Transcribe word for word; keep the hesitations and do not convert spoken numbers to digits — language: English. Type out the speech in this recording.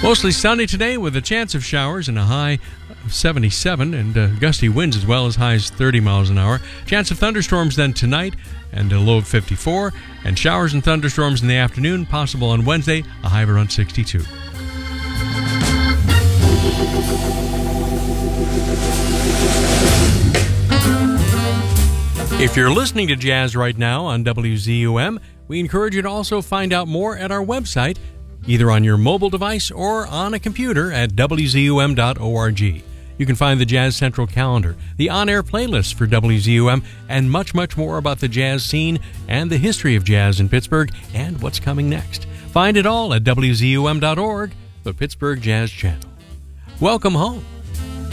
Mostly sunny today with a chance of showers and a high of seventy-seven, and uh, gusty winds as well, as high as thirty miles an hour. Chance of thunderstorms then tonight and a low of fifty-four, and showers and thunderstorms in the afternoon possible on Wednesday, a high of around sixty-two. If you're listening to jazz right now on W Z U M, we encourage you to also find out more at our website, either on your mobile device or on a computer at W Z U M dot org. You can find the Jazz Central calendar, the on-air playlist for W Z U M, and much, much more about the jazz scene and the history of jazz in Pittsburgh and what's coming next. Find it all at W Z U M dot org, the Pittsburgh Jazz Channel. Welcome home.